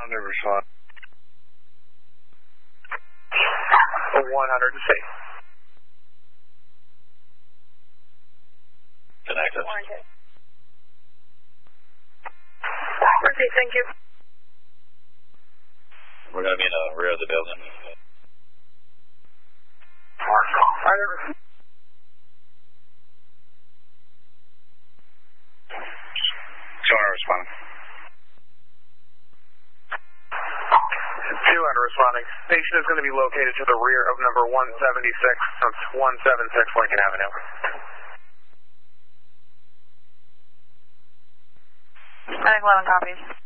Under respond. 100 to safe. Connected. Mercy, thank you. We're going to be in the rear of the building. Sonar responding. 200 responding. Station is going to be located to the rear of number 176. That's 176 Lincoln Avenue. Medic 11 copies.